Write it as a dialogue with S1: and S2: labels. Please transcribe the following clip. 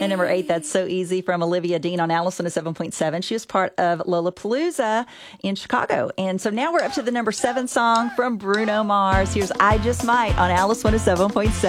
S1: number 8, That's So Easy, from Olivia Dean on Alice 107.7. She was part of Lollapalooza in Chicago. And so now we're up to the number 7 song from Bruno Mars. Here's I Just Might on Alice 107.7.